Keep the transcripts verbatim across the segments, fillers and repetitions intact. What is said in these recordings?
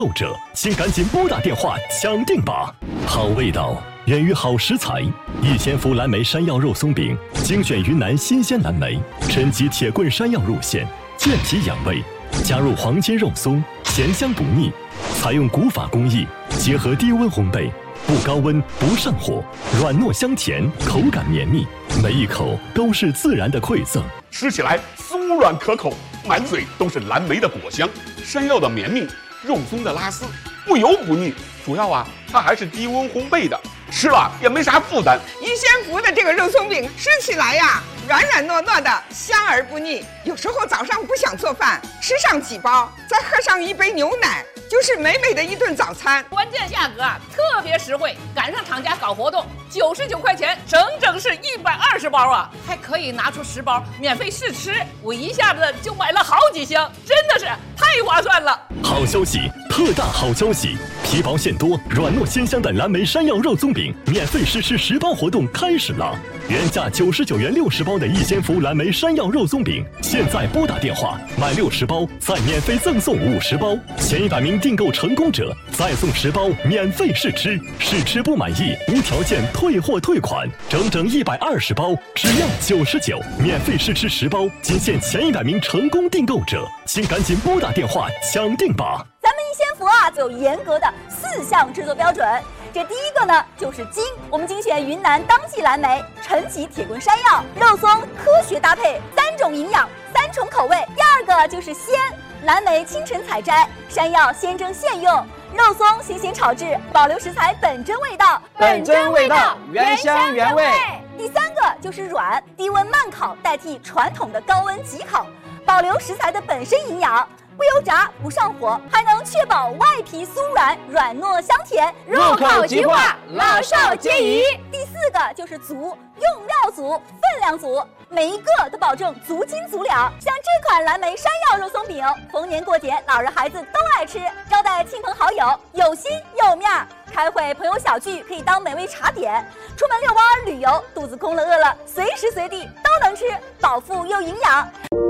购者，请赶紧拨打电话抢定吧！好味道源于好食材，逸仙福蓝莓山药肉松饼精选云南新鲜蓝莓，沉积铁棍山药入馅，健脾养胃，加入黄金肉松，咸香不腻。采用古法工艺，结合低温烘焙，不高温不上火，软糯香甜，口感绵密，每一口都是自然的馈赠， 吃起来酥软可口，满嘴都是蓝莓的果香，山药的绵密，肉松的拉丝，不油不腻。主要啊，它还是低温烘焙的，吃了也没啥负担。 逸仙福的这个肉松饼吃起来呀，软软糯糯的，香而不腻。有时候早上不想做饭，吃上几包，再喝上一杯牛奶，就是美美的一顿早餐。 关键价格啊，特别实惠，赶上厂家搞活动，九十九块钱，整整是一百二十包啊，还可以拿出十包免费试吃。我一下子就买了好几箱，真的是太划算了。 好消息，特大好消息！皮薄馅多、软糯鲜香的蓝莓山药肉松饼免费试吃十包活动开始了。原价九十九元六十包的逸仙福蓝莓山药肉松饼，现在拨打电话买六十包，再免费赠送五十包。前一百名订购成功者再送十包免费试吃，试吃不满意无条件退货退款，整整一百二十包，只要九十九，免费试吃十包，仅限前一百名成功订购者，请赶紧拨打电话抢定吧！ 咱们逸仙福啊，就有严格的四项制作标准。这第一个呢，就是精，我们精选云南当季蓝莓、陈皮铁棍山药、肉松，科学搭配，三种营养，三重口味。第二个就是鲜，蓝莓清晨采摘，山药现蒸现用，肉松新鲜炒制，保留食材本真味道， 本真味道，原香原味。 第三个就是软，低温慢烤代替传统的高温急烤，保留食材的本身营养。不油炸不上火，还能确保外皮酥软、软糯香甜， 入口即化，老少皆宜。 第四个就是足，用料足，分量足，每一个都保证足斤足两。像这款蓝莓山药肉松饼，逢年过节老人孩子都爱吃，招待亲朋好友有心有面儿。开会朋友小聚可以当美味茶点，出门遛弯旅游，肚子空了饿了，随时随地都能吃，饱腹又营养。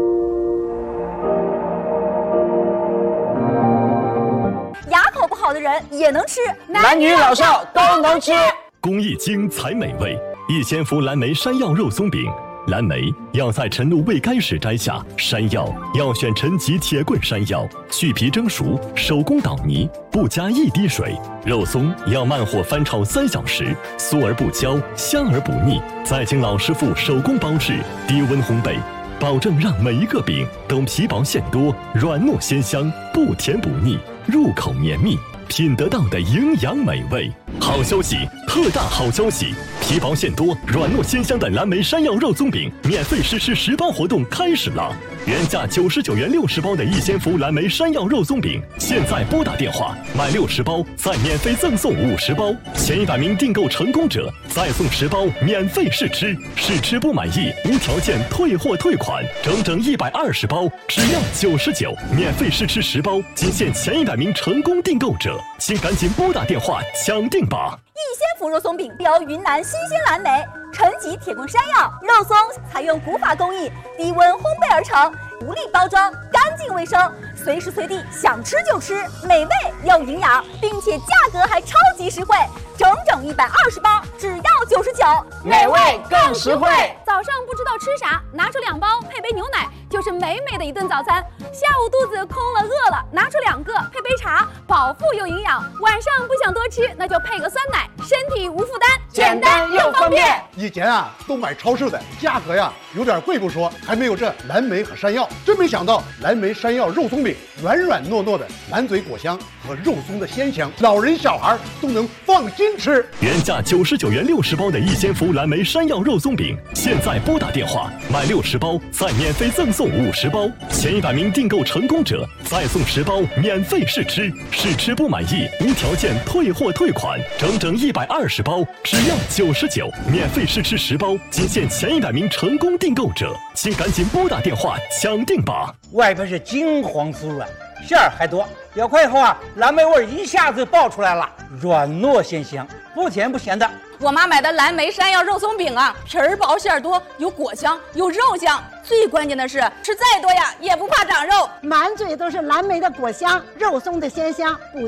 牙口不好的人也能吃， 男女老少都能吃。 工艺精才美味，逸仙福蓝莓山药肉松饼。蓝莓要在晨露未干时摘下，山药要选陈皮铁棍山药，去皮蒸熟，手工捣泥，不加一滴水。肉松要慢火翻炒三小时，酥而不焦，香而不腻，再经老师傅手工包制，低温烘焙，保证让每一个饼都皮薄馅多，软糯鲜香，不甜不腻，入口绵密，品得到的营养美味。好消息，特大好消息！皮薄馅多、软糯鲜香的蓝莓山药肉松饼免费试吃十包活动开始了。原价九十九元六十包的逸仙福蓝莓山药肉松饼，现在拨打电话买六十包，再免费赠送五十包。前一百名订购成功者再送十包免费试吃，试吃不满意无条件退货退款，整整一百二十包，只要九十九，免费试吃十包，仅限前一百名成功订购者，请赶紧拨打电话抢定吧！ 逸仙福肉松饼由云南新鲜蓝莓、陈皮铁棍山药、肉松采用古法工艺，低温烘焙而成，独立包装，干净卫生，随时随地想吃就吃，美味又营养，并且价格还超级实惠，整整一百二十包，只要九十九， 美味更实惠。 早上不知道吃啥，拿出两包配杯牛奶，就是美美的一顿早餐。下午肚子空了饿了，拿出两个配杯茶，饱腹又营养。晚上不想多吃，那就配个酸奶，身体无负担， 简单又方便。 以前啊都买超市的，价格呀有点贵不说，还没有这蓝莓和山药。真没想到蓝莓山药肉松饼软软糯糯的，满嘴果香和肉松的鲜香，老人小孩都能放心吃。 原价九十九元六十包的逸仙福蓝莓山药肉松饼，现在拨打电话买六十包，再免费赠送五十包。前一百名订购成功者再送十包免费试吃，试吃不满意无条件退货退款，整整一百二十包，只要九十九，免费试吃十包，仅限前一百名成功订购者，请赶紧拨打电话抢定吧！ 外边是金黄酥软，馅儿还多，咬块以后啊，蓝莓味一下子爆出来了，软糯鲜香，不甜不咸的。 我妈买的蓝莓山药肉松饼啊，皮儿薄馅儿多，有果香，有肉香，最关键的是吃再多呀也不怕长肉， 满嘴都是蓝莓的果香，肉松的鲜香，不